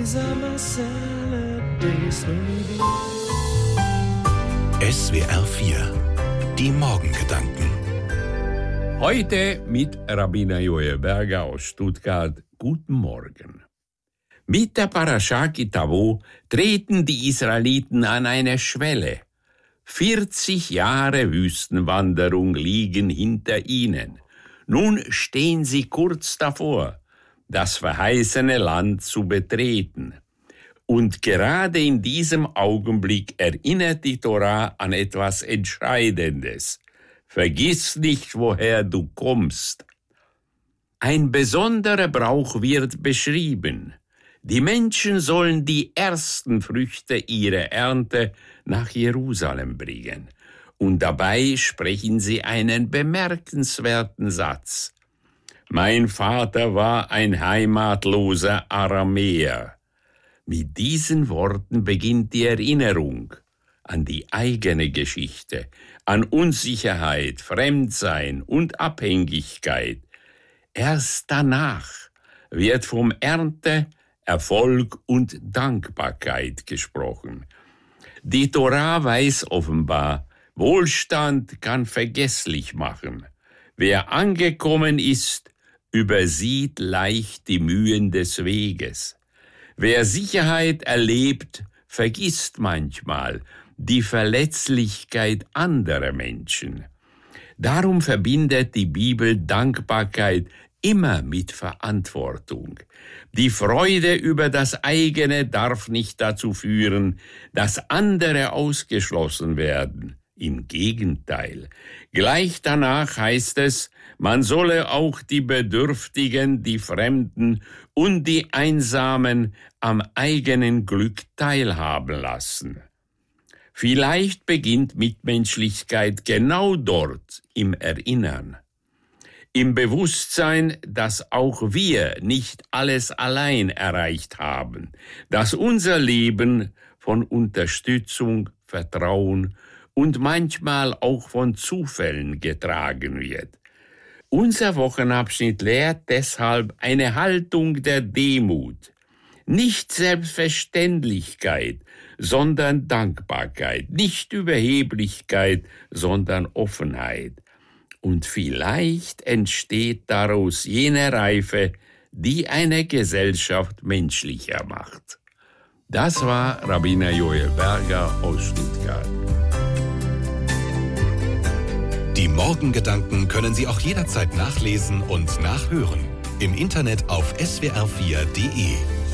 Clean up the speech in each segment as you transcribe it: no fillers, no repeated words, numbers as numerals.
SWR 4, die Morgengedanken. Heute mit Rabbiner Joel Berger aus Stuttgart. Guten Morgen. Mit der Parasha Ki Tavo treten die Israeliten an eine Schwelle. 40 Jahre Wüstenwanderung liegen hinter ihnen. Nun stehen sie kurz davor, das verheißene Land zu betreten. Und gerade in diesem Augenblick erinnert die Torah an etwas Entscheidendes. Vergiss nicht, woher du kommst. Ein besonderer Brauch wird beschrieben. Die Menschen sollen die ersten Früchte ihrer Ernte nach Jerusalem bringen. Und dabei sprechen sie einen bemerkenswerten Satz. Mein Vater war ein heimatloser Aramäer. Mit diesen Worten beginnt die Erinnerung an die eigene Geschichte, an Unsicherheit, Fremdsein und Abhängigkeit. Erst danach wird vom Ernte, Erfolg und Dankbarkeit gesprochen. Die Torah weiß offenbar, Wohlstand kann vergesslich machen. Wer angekommen ist, übersieht leicht die Mühen des Weges. Wer Sicherheit erlebt, vergisst manchmal die Verletzlichkeit anderer Menschen. Darum verbindet die Bibel Dankbarkeit immer mit Verantwortung. Die Freude über das eigene darf nicht dazu führen, dass andere ausgeschlossen werden. Im Gegenteil. Gleich danach heißt es, man solle auch die Bedürftigen, die Fremden und die Einsamen am eigenen Glück teilhaben lassen. Vielleicht beginnt Mitmenschlichkeit genau dort im Erinnern. Im Bewusstsein, dass auch wir nicht alles allein erreicht haben, dass unser Leben von Unterstützung, Vertrauen und manchmal auch von Zufällen getragen wird. Unser Wochenabschnitt lehrt deshalb eine Haltung der Demut. Nicht Selbstverständlichkeit, sondern Dankbarkeit. Nicht Überheblichkeit, sondern Offenheit. Und vielleicht entsteht daraus jene Reife, die eine Gesellschaft menschlicher macht. Das war Rabbiner Joel Berger aus Stuttgart. Die Morgengedanken können Sie auch jederzeit nachlesen und nachhören. Im Internet auf swr4.de.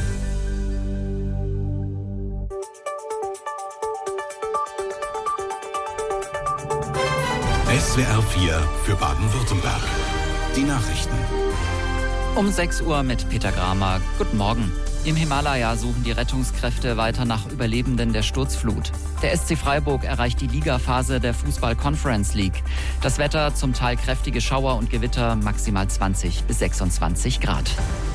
SWR 4 für Baden-Württemberg. Die Nachrichten. Um 6 Uhr mit Peter Gramer. Guten Morgen. Im Himalaya suchen die Rettungskräfte weiter nach Überlebenden der Sturzflut. Der SC Freiburg erreicht die Ligaphase der Fußball-Conference League. Das Wetter, zum Teil kräftige Schauer und Gewitter, maximal 20 bis 26 Grad.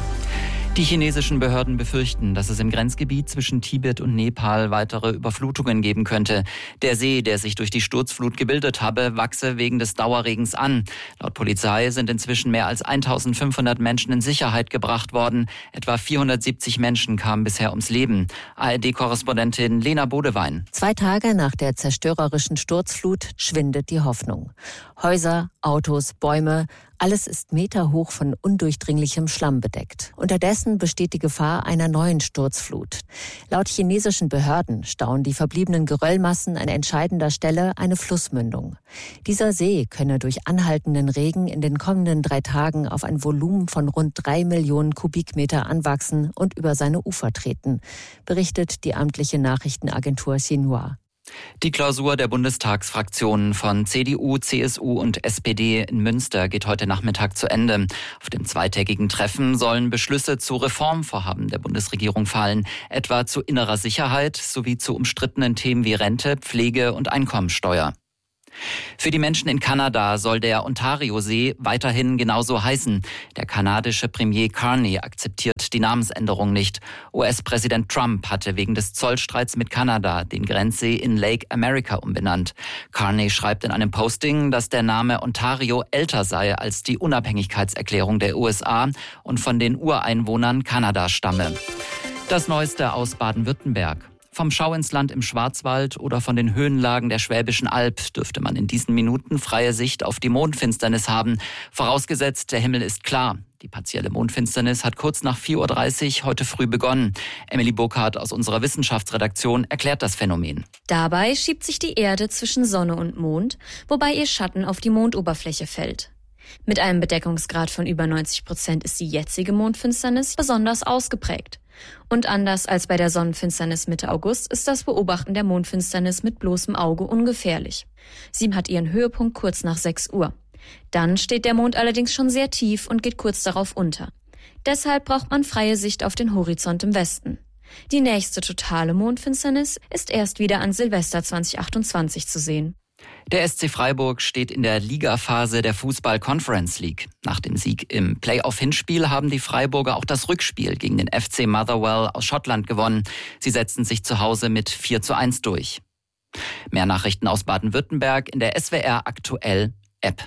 Die chinesischen Behörden befürchten, dass es im Grenzgebiet zwischen Tibet und Nepal weitere Überflutungen geben könnte. Der See, der sich durch die Sturzflut gebildet habe, wachse wegen des Dauerregens an. Laut Polizei sind inzwischen mehr als 1500 Menschen in Sicherheit gebracht worden. Etwa 470 Menschen kamen bisher ums Leben. ARD-Korrespondentin Lena Bodewein. 2 Tage nach der zerstörerischen Sturzflut schwindet die Hoffnung. Häuser, Autos, Bäume, alles ist meterhoch von undurchdringlichem Schlamm bedeckt. Unterdessen besteht die Gefahr einer neuen Sturzflut. Laut chinesischen Behörden stauen die verbliebenen Geröllmassen an entscheidender Stelle eine Flussmündung. Dieser See könne durch anhaltenden Regen in den kommenden 3 Tagen auf ein Volumen von rund 3 Millionen Kubikmeter anwachsen und über seine Ufer treten, berichtet die amtliche Nachrichtenagentur Xinhua. Die Klausur der Bundestagsfraktionen von CDU, CSU und SPD in Münster geht heute Nachmittag zu Ende. Auf dem zweitägigen Treffen sollen Beschlüsse zu Reformvorhaben der Bundesregierung fallen, etwa zu innerer Sicherheit sowie zu umstrittenen Themen wie Rente, Pflege und Einkommensteuer. Für die Menschen in Kanada soll der Ontario-See weiterhin genauso heißen. Der kanadische Premier Carney akzeptiert die Namensänderung nicht. US-Präsident Trump hatte wegen des Zollstreits mit Kanada den Grenzsee in Lake America umbenannt. Carney schreibt in einem Posting, dass der Name Ontario älter sei als die Unabhängigkeitserklärung der USA und von den Ureinwohnern Kanadas stamme. Das Neueste aus Baden-Württemberg. Vom Schau ins Land im Schwarzwald oder von den Höhenlagen der Schwäbischen Alb dürfte man in diesen Minuten freie Sicht auf die Mondfinsternis haben. Vorausgesetzt, der Himmel ist klar. Die partielle Mondfinsternis hat kurz nach 4:30 Uhr heute früh begonnen. Emily Burkhardt aus unserer Wissenschaftsredaktion erklärt das Phänomen. Dabei schiebt sich die Erde zwischen Sonne und Mond, wobei ihr Schatten auf die Mondoberfläche fällt. Mit einem Bedeckungsgrad von über 90% ist die jetzige Mondfinsternis besonders ausgeprägt. Und anders als bei der Sonnenfinsternis Mitte August ist das Beobachten der Mondfinsternis mit bloßem Auge ungefährlich. Sie hat ihren Höhepunkt kurz nach 6 Uhr. Dann steht der Mond allerdings schon sehr tief und geht kurz darauf unter. Deshalb braucht man freie Sicht auf den Horizont im Westen. Die nächste totale Mondfinsternis ist erst wieder an Silvester 2028 zu sehen. Der SC Freiburg steht in der Ligaphase der Fußball Conference League. Nach dem Sieg im Playoff-Hinspiel haben die Freiburger auch das Rückspiel gegen den FC Motherwell aus Schottland gewonnen. Sie setzten sich zu Hause mit 4:1 durch. Mehr Nachrichten aus Baden-Württemberg in der SWR Aktuell App.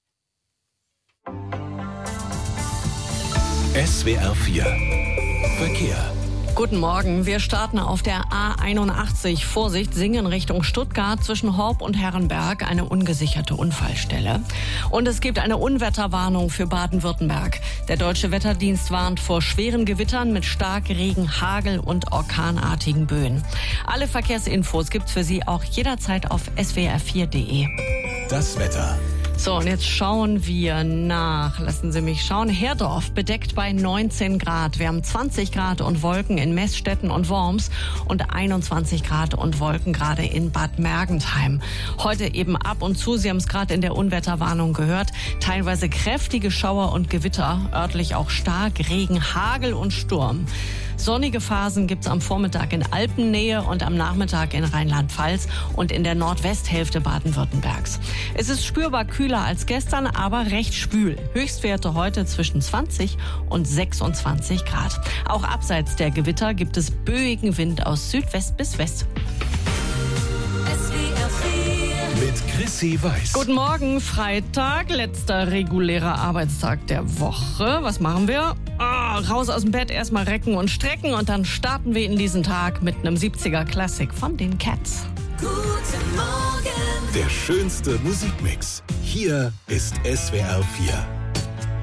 SWR 4 Verkehr. Guten Morgen, wir starten auf der A81. Vorsicht, Singen Richtung Stuttgart zwischen Horb und Herrenberg, eine ungesicherte Unfallstelle. Und es gibt eine Unwetterwarnung für Baden-Württemberg. Der Deutsche Wetterdienst warnt vor schweren Gewittern mit Starkregen, Hagel und orkanartigen Böen. Alle Verkehrsinfos gibt's für Sie auch jederzeit auf swr4.de. Das Wetter. So, und jetzt schauen wir nach. Lassen Sie mich schauen. Herdorf bedeckt bei 19 Grad. Wir haben 20 Grad und Wolken in Meßstetten und Worms und 21 Grad und Wolken gerade in Bad Mergentheim. Heute eben ab und zu, Sie haben es gerade in der Unwetterwarnung gehört, teilweise kräftige Schauer und Gewitter, örtlich auch stark Regen, Hagel und Sturm. Sonnige Phasen gibt's am Vormittag in Alpennähe und am Nachmittag in Rheinland-Pfalz und in der Nordwesthälfte Baden-Württembergs. Es ist spürbar kühler als gestern, aber recht schwül. Höchstwerte heute zwischen 20 und 26 Grad. Auch abseits der Gewitter gibt es böigen Wind aus Südwest bis West. Mit Chrissy Weiß. Guten Morgen, Freitag, letzter regulärer Arbeitstag der Woche. Was machen wir? Raus aus dem Bett, erstmal recken und strecken und dann starten wir in diesen Tag mit einem 70er-Klassik von den Cats. Guten Morgen. Der schönste Musikmix. Hier ist SWR 4.